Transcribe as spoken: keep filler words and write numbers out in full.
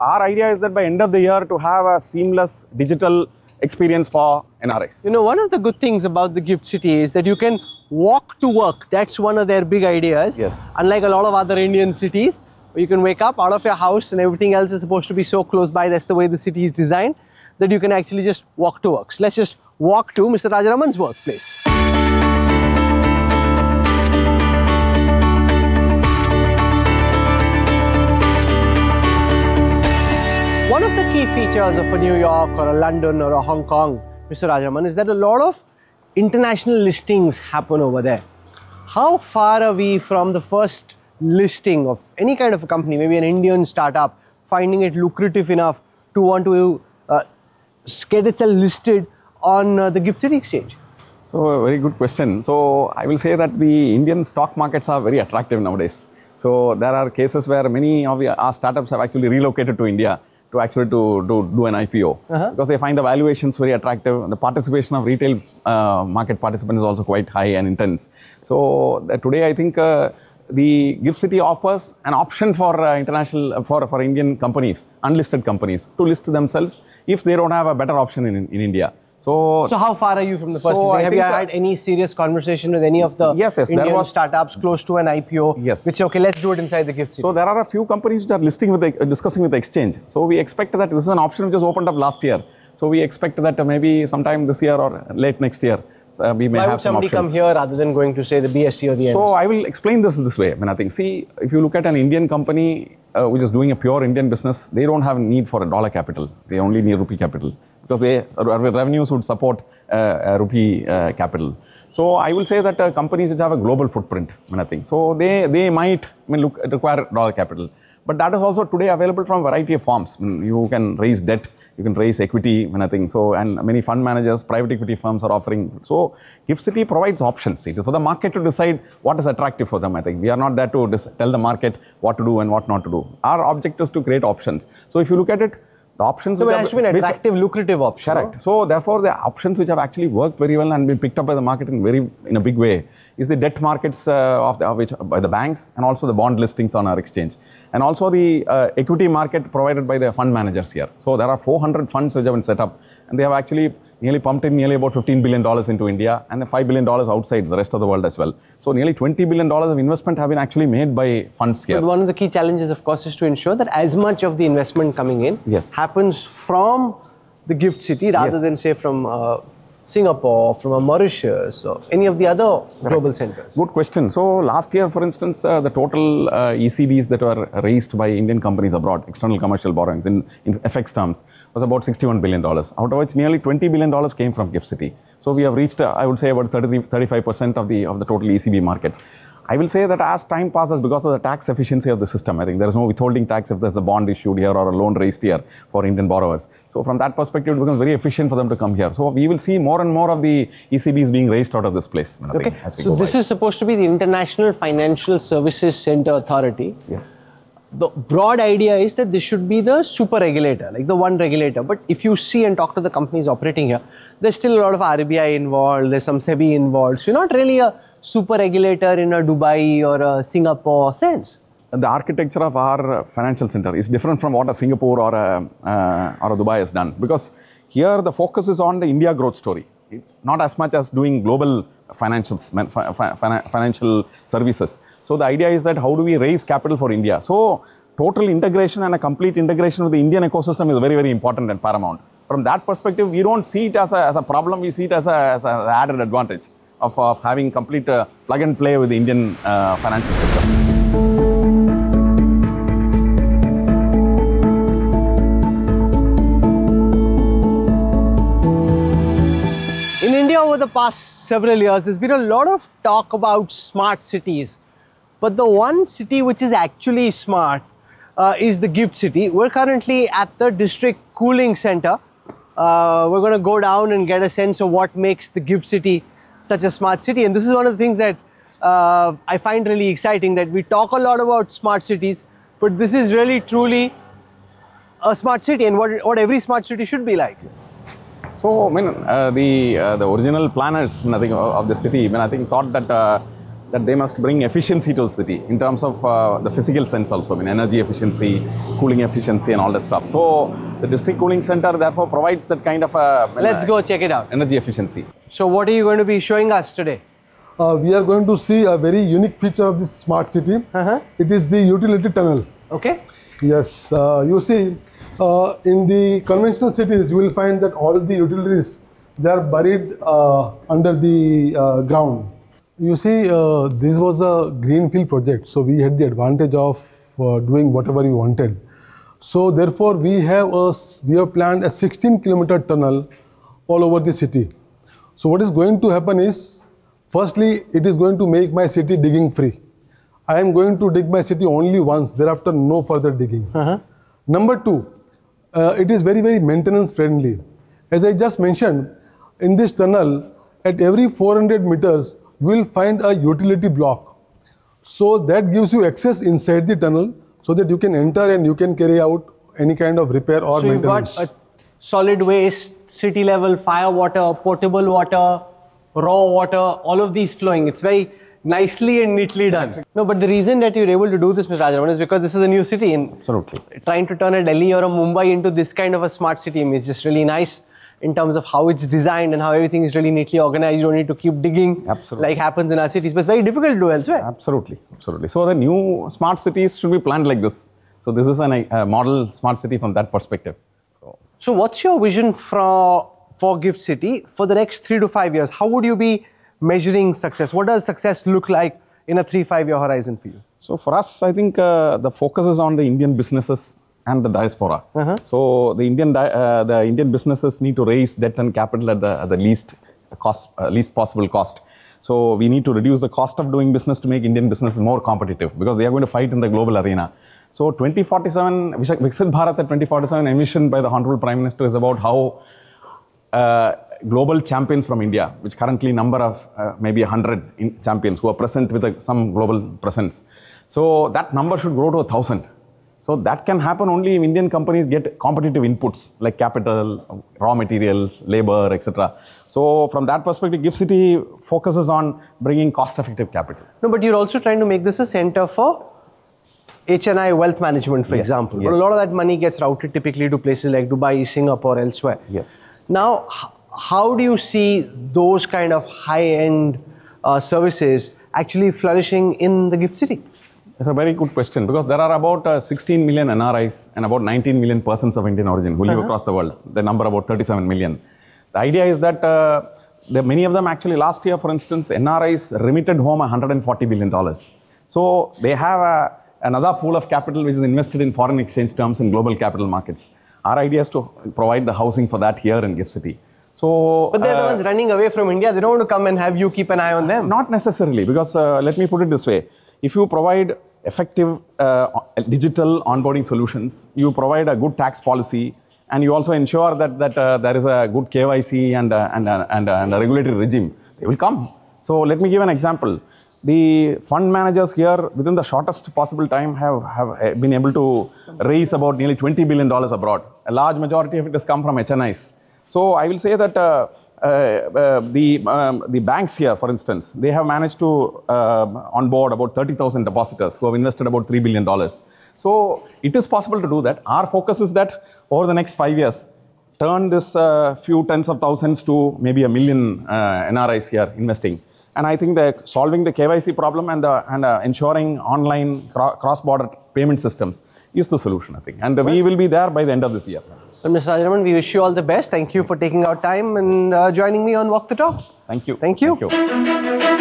Our idea is that by end of the year to have a seamless digital experience for N R Is. You know, one of the good things about the GIFT City is that you can walk to work. That's one of their big ideas. Yes. Unlike a lot of other Indian cities, where you can wake up out of your house and everything else is supposed to be so close by. That's the way the city is designed, that you can actually just walk to work. So let's just walk to Mister Rajaraman's workplace. One of the key features of a New York or a London or a Hong Kong, Mister Rajaraman, is that a lot of international listings happen over there. How far are we from the first listing of any kind of a company, maybe an Indian startup, finding it lucrative enough to want to uh, get itself listed on uh, the GIFT City exchange? So, a very good question. So, I will say that the Indian stock markets are very attractive nowadays. So, there are cases where many of the, our startups have actually relocated to India to actually to, to do an I P O, uh-huh. because they find the valuations very attractive. The participation of retail uh, market participants is also quite high and intense. So, uh, today I think uh, the GIFT City offers an option for uh, international, for, for Indian companies, unlisted companies, to list themselves if they don't have a better option in, in India. So, so how far are you from the first? So have you had any serious conversation with any of the yes, yes, Indian there was, startups close to an I P O? Yes. Which, okay, let's do it inside the GIFT City. So there are a few companies which are listing with the, uh, discussing with the exchange. So we expect that this is an option which was opened up last year. So we expect that uh, maybe sometime this year or late next year, uh, we may Why have would some somebody options. come here rather than going to say the B S C or the N S E? So I will explain this this way. I mean, I think, see, if you look at an Indian company uh, which is doing a pure Indian business, they don't have a need for a dollar capital. They only need rupee capital, because they, uh, revenues would support uh, a rupee uh, capital. So I will say that uh, companies which have a global footprint, I mean, I think, so they, they might I mean, look, require dollar capital. But that is also today available from a variety of forms. I mean, you can raise debt, you can raise equity, I mean, I think, so, and many fund managers, private equity firms are offering. So GIFT City provides options. It is for the market to decide what is attractive for them, I think. We are not there to tell the market what to do and what not to do. Our objective is to create options. So if you look at it, the options so which it has to be an attractive, which, lucrative option. Correct. No? So therefore, the options which have actually worked very well and been picked up by the market in very in a big way is the debt markets uh, of, the, of which by the banks, and also the bond listings on our exchange, and also the uh, equity market provided by the fund managers here. So there are four hundred funds which have been set up, and they have actually nearly pumped in nearly about fifteen billion dollars into India, and five billion dollars outside the rest of the world as well. So nearly twenty billion dollars of investment have been actually made by funds here. But one of the key challenges, of course, is to ensure that as much of the investment coming in yes. happens from the GIFT City rather yes. than, say, from uh, Singapore, from a Mauritius, or any of the other global right. centers. Good question. So last year, for instance, uh, the total uh, E C Bs that were raised by Indian companies abroad, external commercial borrowings in, in F X terms, was about sixty-one billion dollars, out of which nearly twenty billion dollars came from GIFT City. So we have reached, uh, I would say, about thirty, thirty-five percent of the, of the total E C B market. I will say that as time passes, because of the tax efficiency of the system, I think there is no withholding tax if there's a bond issued here or a loan raised here for Indian borrowers. So from that perspective, it becomes very efficient for them to come here. So we will see more and more of the E C Bs being raised out of this place. I okay. think, as we so this by. is supposed to be the International Financial Services Center Authority. Yes. The broad idea is that this should be the super regulator, like the one regulator. But if you see and talk to the companies operating here, there's still a lot of R B I involved, there's some SEBI involved. So you're not really a super regulator in a Dubai or a Singapore sense. The architecture of our financial center is different from what a Singapore or a, uh, or a Dubai has done, because here the focus is on the India growth story, not as much as doing global financials, financial services. So the idea is that how do we raise capital for India? So total integration and a complete integration with the Indian ecosystem is very, very important and paramount. From that perspective, we don't see it as a, as a problem, we see it as an as a added advantage of, of having complete uh, plug and play with the Indian uh, financial system. In India, over the past several years, there's been a lot of talk about smart cities. But the one city which is actually smart uh, is the GIFT City. We're currently at the District Cooling Center. Uh, we're going to go down and get a sense of what makes the GIFT City such a smart city. And this is one of the things that uh, I find really exciting, that we talk a lot about smart cities, but this is really truly a smart city and what, what every smart city should be like. Yes. So, I mean, uh, the, uh, the original planners, I think, of the city, I mean, I think thought that uh, that they must bring efficiency to the city in terms of uh, the physical sense also, I mean energy efficiency, cooling efficiency and all that stuff. So the district cooling center therefore provides that kind of a Let's go check it out. Energy efficiency. So what are you going to be showing us today? Uh, we are going to see a very unique feature of this smart city. Uh-huh. It is the utility tunnel. Okay. Yes, uh, you see, uh, in the conventional cities, you will find that all the utilities, they are buried uh, under the uh, ground. You see, uh, this was a greenfield project, so we had the advantage of uh, doing whatever we wanted. So therefore, we have a, we have planned a sixteen kilometer tunnel all over the city. So what is going to happen is, firstly, it is going to make my city digging free. I am going to dig my city only once, thereafter no further digging. Uh-huh. Number two, uh, it is very, very maintenance friendly. As I just mentioned, in this tunnel, at every four hundred meters, you will find a utility block. So that gives you access inside the tunnel so that you can enter and you can carry out any kind of repair or So you've maintenance. got a solid waste, city level, fire water, potable water, raw water, all of these flowing. It's very nicely and neatly done. No, but the reason that you're able to do this, Mister Rajaraman, is because this is a new city. And Absolutely. trying to turn a Delhi or a Mumbai into this kind of a smart city is just really nice in terms of how it's designed and how everything is really neatly organized. You don't need to keep digging Absolutely. like happens in our cities. But it's very difficult to do elsewhere. Absolutely, absolutely. So the new smart cities should be planned like this. So this is an, a model smart city from that perspective. So, So what's your vision for, for Gift City for the next three to five years? How would you be measuring success? What does success look like in a three, five year horizon for you? so for us, I think uh, the focus is on the Indian businesses and the diaspora. Uh-huh. So the Indian di uh, the Indian businesses need to raise debt and capital at the, at the least cost, uh, least possible cost. So we need to reduce the cost of doing business to make Indian business more competitive because they are going to fight in the global arena. So twenty forty-seven, Viksit Bharat at twenty forty-seven emission by the Honorable Prime Minister is about how uh, global champions from India, which currently number of uh, maybe one hundred in champions who are present with a, some global presence. So that number should grow to a thousand. So that can happen only if Indian companies get competitive inputs like capital, raw materials, labor, et cetera. So from that perspective, Gift City focuses on bringing cost-effective capital. No, but you're also trying to make this a center for H N I wealth management, for Yes, example. But yes. a lot of that money gets routed typically to places like Dubai, Singapore, elsewhere. Yes. Now, h- how do you see those kind of high-end uh, services actually flourishing in the Gift City? It's a very good question because there are about uh, sixteen million N R Is and about nineteen million persons of Indian origin who live Uh-huh. across the world. The number about thirty-seven million. The idea is that uh, the, many of them actually last year, for instance, N R Is remitted home one hundred forty billion dollars. So they have a, another pool of capital which is invested in foreign exchange terms in global capital markets. Our idea is to provide the housing for that here in Gift City. So, But they're uh, the ones running away from India. They don't want to come and have you keep an eye on them. Not necessarily, because uh, let me put it this way. If you provide effective uh, digital onboarding solutions, you provide a good tax policy, and you also ensure that, that uh, there is a good K Y C and, uh, and, uh, and, uh, and a regulatory regime, they will come. So let me give an example. The fund managers here, within the shortest possible time, have, have been able to raise about nearly twenty billion dollars abroad. A large majority of it has come from H N Is. So I will say that uh, uh, uh, the, um, the banks here, for instance, they have managed to uh, onboard about thirty thousand depositors who have invested about three billion dollars. So it is possible to do that. Our focus is that over the next five years, turn this uh, few tens of thousands to maybe a million uh, N R Is here investing. And I think that solving the K Y C problem and, the, and uh, ensuring online cro cross-border payment systems is the solution, I think. And uh, we will be there by the end of this year. Well, Mister Rajaraman, we wish you all the best. Thank you for taking out time and uh, joining me on Walk the Talk. Thank you. Thank you. Thank you.